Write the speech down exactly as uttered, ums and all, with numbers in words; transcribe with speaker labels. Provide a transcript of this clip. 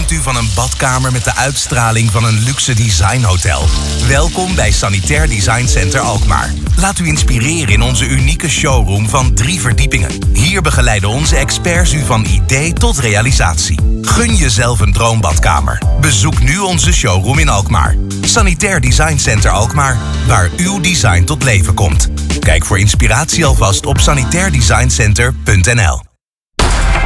Speaker 1: Droomt u van een badkamer met de uitstraling van een luxe designhotel? Welkom bij Sanitair Design Center Alkmaar. Laat u inspireren in onze unieke showroom van drie verdiepingen. Hier begeleiden onze experts u van idee tot realisatie. Gun jezelf een droombadkamer. Bezoek nu onze showroom in Alkmaar. Sanitair Design Center Alkmaar, waar uw design tot leven komt. Kijk voor inspiratie alvast op sanitair design center punt n l.